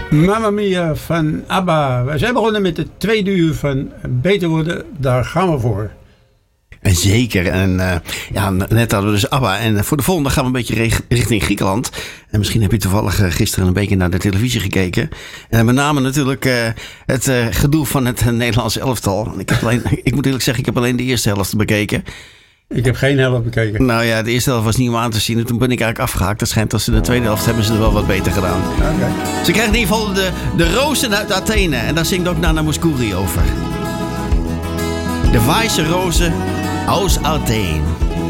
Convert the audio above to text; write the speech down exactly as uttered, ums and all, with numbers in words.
Mamma Mia van ABBA. We zijn begonnen met de tweede uur van Beter Worden. Daar gaan we voor. En zeker. En uh, ja, net hadden we dus ABBA. En voor de volgende gaan we een beetje richting Griekenland. En misschien heb je toevallig uh, gisteren een beetje naar de televisie gekeken. En met name natuurlijk uh, het uh, gedoe van het uh, Nederlandse elftal. Ik, heb alleen, ik moet eerlijk zeggen, ik heb alleen de eerste helft bekeken. Ik heb geen helft bekeken. Nou ja, de eerste helft was niet om aan te zien. En toen ben ik eigenlijk afgehaakt. Het schijnt dat ze de tweede helft hebben ze er wel wat beter gedaan. Okay. Ze krijgen in ieder geval de, de rozen uit Athene. En daar zingt ook Nana Mouskouri over. De Weiße Rozen aus Athen.